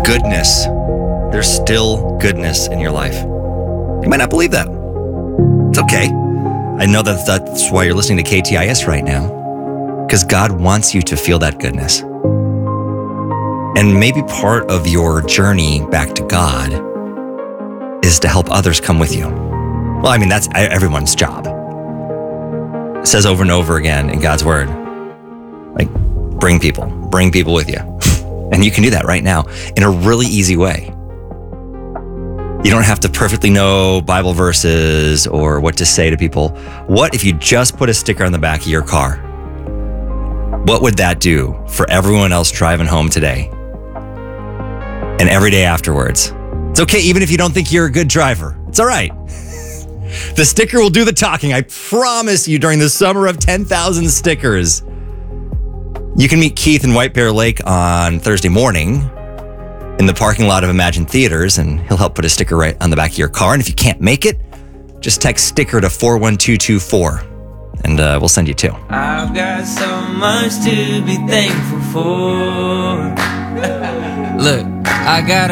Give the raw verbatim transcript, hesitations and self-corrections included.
goodness. There's still goodness in your life. You might not believe that. It's okay. I know that that's why you're listening to K T I S right now, because God wants you to feel that goodness. And maybe part of your journey back to God is to help others come with you. Well, I mean, that's everyone's job. It says over and over again in God's word, like, bring people, bring people with you. And you can do that right now in a really easy way. You don't have to perfectly know Bible verses or what to say to people. What if you just put a sticker on the back of your car? What would that do for everyone else driving home today and every day afterwards? It's okay, even if you don't think you're a good driver. It's all right. The sticker will do the talking. I promise you, during the summer of ten thousand stickers. You can meet Keith in White Bear Lake on Thursday morning in the parking lot of Imagine Theaters, and he'll help put a sticker right on the back of your car. And if you can't make it, just text sticker to four one two two four, and uh, we'll send you two. I've got so much to be thankful for. Look, I got